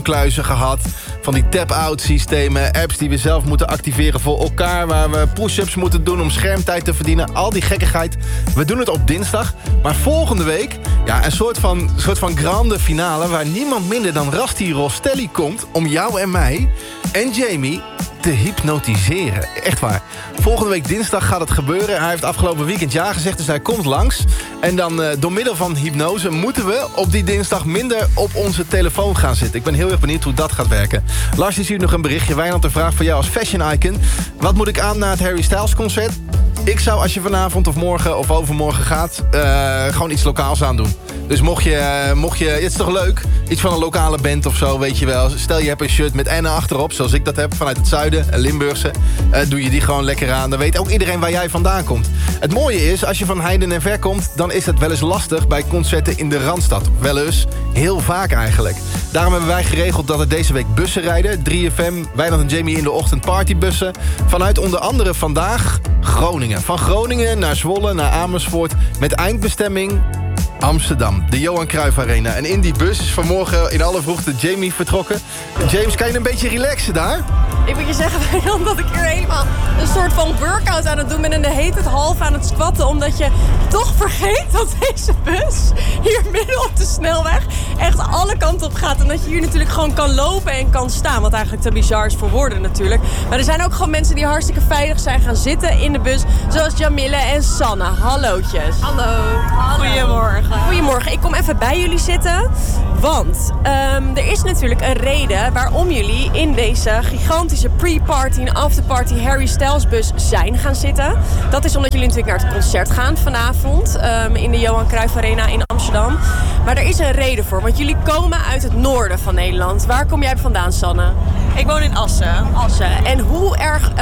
kluizen gehad. Van die tap-out systemen, apps die we zelf moeten activeren voor elkaar, waar we push-ups moeten doen om schermtijd te verdienen. Al die gekkigheid. We doen het op dinsdag. Maar volgende week, ja, een soort van grande finale waar niemand minder dan Rasti Rostelli komt om jou en mij en Jamie te hypnotiseren. Echt waar. Volgende week dinsdag gaat het gebeuren. Hij heeft afgelopen weekend ja gezegd, dus hij komt langs. En dan door middel van hypnose moeten we op die dinsdag minder op onze telefoon gaan zitten. Ik ben heel erg benieuwd hoe dat gaat werken. Lars die stuurt nog een berichtje. Wijnand, een vraag voor jou als fashion icon. Wat moet ik aan na het Harry Styles concert? Ik zou, als je vanavond of morgen of overmorgen gaat, gewoon iets lokaals aan doen. Dus mocht je, het is toch leuk? Iets van een lokale band of zo, weet je wel. Stel je hebt een shirt met N achterop, zoals ik dat heb, vanuit het zuiden, een Limburgse. Doe je die gewoon lekker aan. Dan weet ook iedereen waar jij vandaan komt. Het mooie is, als je van heiden en ver komt, dan is het wel eens lastig bij concerten in de Randstad. Wel eens, heel vaak eigenlijk. Daarom hebben wij geregeld dat er deze week bussen rijden. 3FM, Wijnand en Jamie in de ochtend partybussen. Vanuit onder andere vandaag Groningen. Van Groningen naar Zwolle, naar Amersfoort. Met eindbestemming Amsterdam, de Johan Cruijff Arena. En in die bus is vanmorgen in alle vroegte Jamie vertrokken. James, kan je een beetje relaxen daar? Ik moet je zeggen, Wijnand, dat ik hier helemaal een soort van workout aan het doen ben en de heet het half aan het squatten, omdat je toch vergeet dat deze bus hier midden op de snelweg echt alle kanten op gaat. En dat je hier natuurlijk gewoon kan lopen en kan staan, wat eigenlijk te bizar is voor woorden natuurlijk. Maar er zijn ook gewoon mensen die hartstikke veilig zijn gaan zitten in de bus, zoals Jamille en Sanne. Hallootjes. Hallo. Goedemorgen. Goedemorgen. Ik kom even bij jullie zitten, want er is natuurlijk een reden waarom jullie in deze gigantische pre-party en afterparty Harry Styles bus zijn gaan zitten. Dat is omdat jullie natuurlijk naar het concert gaan vanavond in de Johan Cruijff Arena in Amsterdam. Maar er is een reden voor, want jullie komen uit het noorden van Nederland. Waar kom jij vandaan, Sanne? Ik woon in Assen. Assen. En hoe erg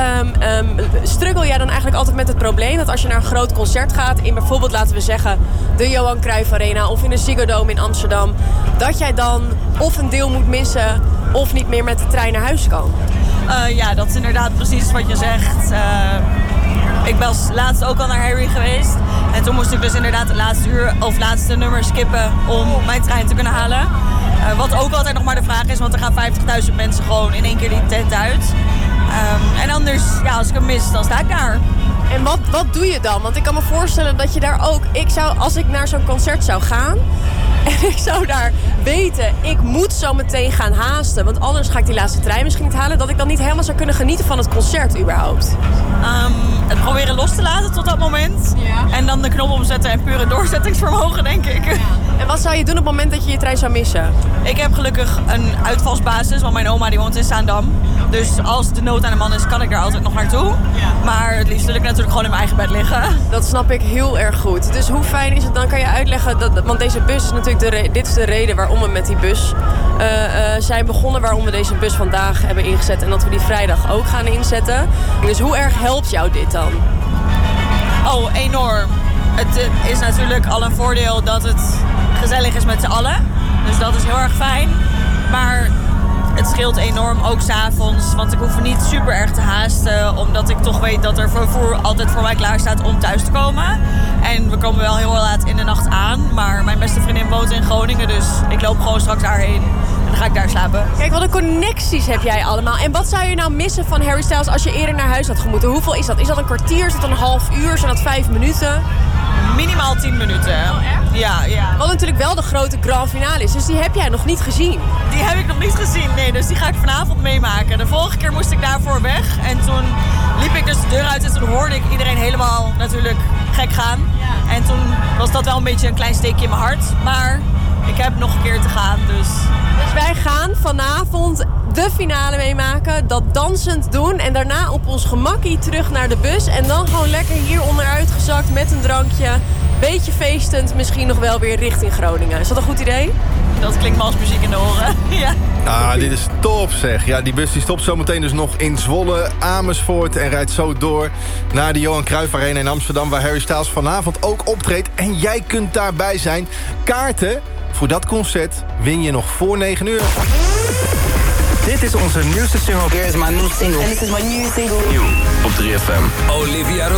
struggle jij dan eigenlijk altijd met het probleem dat als je naar een groot concert gaat in bijvoorbeeld, laten we zeggen, de Johan Cruijff Arena of in de Ziggo Dome in Amsterdam, dat jij dan of een deel moet missen of niet meer met de trein naar huis kan? Ja, dat is inderdaad precies wat je zegt. Ik ben laatst ook al naar Harry geweest. En toen moest ik dus inderdaad het laatste uur of laatste nummer skippen om mijn trein te kunnen halen. Wat ook altijd nog maar de vraag is, want er gaan 50.000 mensen gewoon in één keer die tent uit. En anders, ja, als ik hem mis, dan sta ik daar. En wat doe je dan? Want ik kan me voorstellen dat je daar ook... als ik naar zo'n concert zou gaan en ik zou daar weten, ik moet zo meteen gaan haasten, want anders ga ik die laatste trein misschien niet halen, dat ik dan niet helemaal zou kunnen genieten van het concert überhaupt. Het proberen los te laten tot dat moment. Ja. En dan de knop omzetten en pure doorzettingsvermogen, denk ik. Ja. En wat zou je doen op het moment dat je je trein zou missen? Ik heb gelukkig een uitvalsbasis, want mijn oma die woont in Zaandam. Dus als de nood aan de man is, kan ik daar altijd nog naartoe. Ja. Maar het liefst wil ik natuurlijk gewoon in mijn eigen bed liggen. Dat snap ik heel erg goed. Dus hoe fijn is het dan? Kan je uitleggen, want deze bus is natuurlijk dit is de reden waarom we met die bus zijn begonnen. Waarom we deze bus vandaag hebben ingezet en dat we die vrijdag ook gaan inzetten. Dus hoe erg helpt jou dit dan? Oh, enorm. Het is natuurlijk al een voordeel dat het gezellig is met z'n allen. Dus dat is heel erg fijn. Maar het scheelt enorm, ook 's avonds. Want ik hoef niet super erg te haasten. Omdat ik toch weet dat er vervoer altijd voor mij klaar staat om thuis te komen. En we komen wel heel laat in de nacht aan. Maar mijn beste vriendin woont in Groningen. Dus ik loop gewoon straks daarheen. En dan ga ik daar slapen. Kijk, wat een connecties heb jij allemaal. En wat zou je nou missen van Harry Styles als je eerder naar huis had gemoeten? Hoeveel is dat? Is dat een kwartier? Is dat een half uur? Zijn dat 5 minuten? Minimaal 10 minuten. Oh, echt? Ja. Wat natuurlijk wel de grote grand finale is. Dus die heb jij nog niet gezien. Die heb ik nog niet gezien, nee. Dus die ga ik vanavond meemaken. De vorige keer moest ik daarvoor weg. En toen liep ik dus de deur uit en toen hoorde ik iedereen helemaal natuurlijk gek gaan. Ja. En toen was dat wel een beetje een klein steekje in mijn hart. Maar ik heb nog een keer te gaan, dus wij gaan vanavond de finale meemaken, dat dansend doen en daarna op ons gemakkie terug naar de bus en dan gewoon lekker hier onderuit gezakt met een drankje, beetje feestend, misschien nog wel weer richting Groningen. Is dat een goed idee? Dat klinkt me als muziek in de oren. Ja. Ah, dit is top zeg. Ja, die bus die stopt zometeen dus nog in Zwolle, Amersfoort en rijdt zo door naar de Johan Cruijff Arena in Amsterdam, waar Harry Styles vanavond ook optreedt. En jij kunt daarbij zijn. Kaarten voor dat concert win je nog voor 9 uur. Dit is onze nieuwste single. Here is my new single. And this is my new single. Nieuw op 3FM. Olivia Rodrigo.